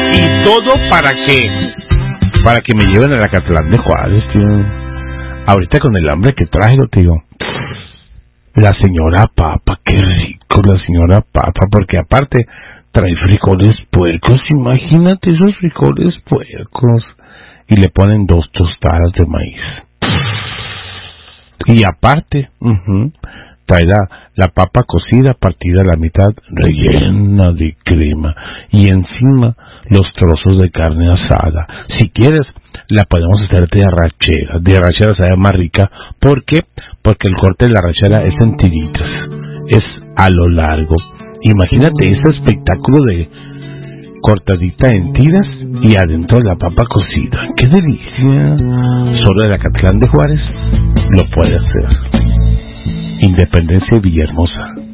¿Y todo para qué? Para que me lleven a la Acatlán de Juárez, tío. Ahorita con el hambre que traigo, tío. La señora papa, qué rico la señora papa, porque aparte trae frijoles puercos, imagínate esos frijoles puercos. Y le ponen 2 tostadas de maíz. Y aparte, trae la papa cocida, partida a la mitad, rellena de crema. Y encima los trozos de carne asada. Si quieres, la podemos hacer de arrachera. De arrachera sabe más rica. ¿Por qué? Porque el corte de la arrachera es en tiritas. Es a lo largo. Imagínate ese espectáculo de cortadita en tiras y adentro la papa cocida. ¡Qué delicia! Solo el Acatlán de Juárez lo puede hacer. Independencia y Villahermosa.